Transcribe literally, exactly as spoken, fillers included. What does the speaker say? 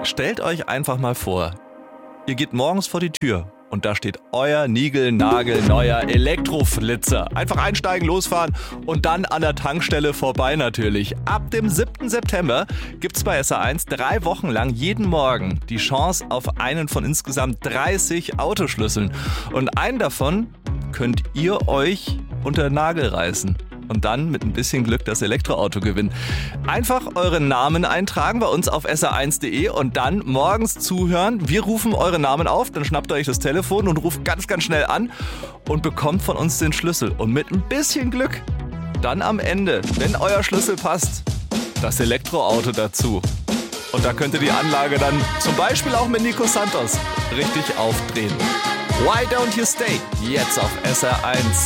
stellt euch einfach mal vor, ihr geht morgens vor die Tür und da steht euer niegelnagelneuer Elektroflitzer. Einfach einsteigen, losfahren und dann an der Tankstelle vorbei natürlich. Ab dem siebten September gibt's bei S R eins drei Wochen lang jeden Morgen die Chance auf einen von insgesamt dreißig Autoschlüsseln. Und einen davon könnt ihr euch unter den Nagel reißen. Und dann mit ein bisschen Glück das Elektroauto gewinnen. Einfach euren Namen eintragen bei uns auf S R eins punkt de und dann morgens zuhören. Wir rufen eure Namen auf, dann schnappt ihr euch das Telefon und ruft ganz, ganz schnell an und bekommt von uns den Schlüssel. Und mit ein bisschen Glück dann am Ende, wenn euer Schlüssel passt, das Elektroauto dazu. Und da könnt ihr die Anlage dann zum Beispiel auch mit Nico Santos richtig aufdrehen. Why don't you stay? Jetzt auf S R eins.